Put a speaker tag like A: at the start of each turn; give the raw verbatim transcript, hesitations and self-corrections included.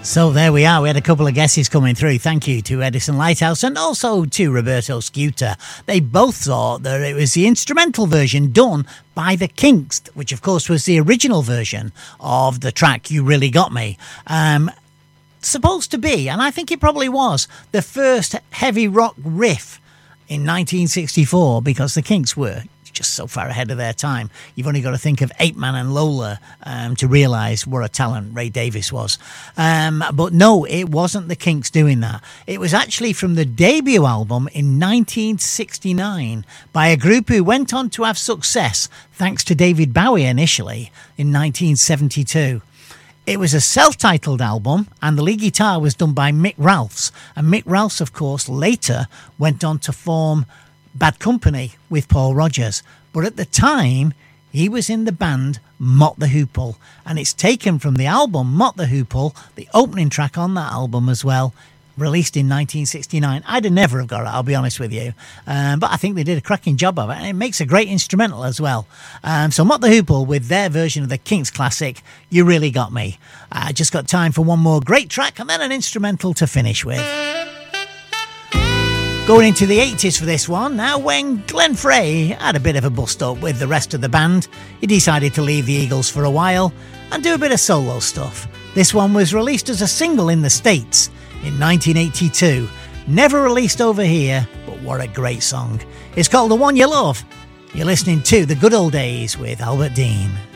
A: So there we are. We had a couple of guesses coming through. Thank you to Edison Lighthouse and also to Roberto Scuta. They both thought that it was the instrumental version done by the Kinks, which of course was the original version of the track You Really Got Me. Um, supposed to be, and I think it probably was, the first heavy rock riff in nineteen sixty-four, because the Kinks were just so far ahead of their time. You've only got to think of Ape Man and Lola um, to realise what a talent Ray Davies was. Um, but no, it wasn't the Kinks doing that. It was actually from the debut album in nineteen sixty-nine by a group who went on to have success thanks to David Bowie initially in nineteen seventy-two. It was a self-titled album, and the lead guitar was done by Mick Ralphs. And Mick Ralphs, of course, later went on to form Bad Company with Paul Rodgers. But at the time, he was in the band Mott the Hoople. And it's taken from the album Mott the Hoople, the opening track on that album as well, released in nineteen sixty-nine. I'd have never have got it, I'll be honest with you. Um, but I think they did a cracking job of it, and it makes a great instrumental as well. Um, so Mott the Hoople with their version of the Kinks classic, You Really Got Me. I just got time for one more great track and then an instrumental to finish with. Going into the eighties for this one. Now, when Glenn Frey had a bit of a bust-up with the rest of the band, he decided to leave the Eagles for a while and do a bit of solo stuff. This one was released as a single in the States in nineteen eighty-two. Never released over here, but what a great song. It's called The One You Love. You're listening to The Good Old Days with Albert Dean.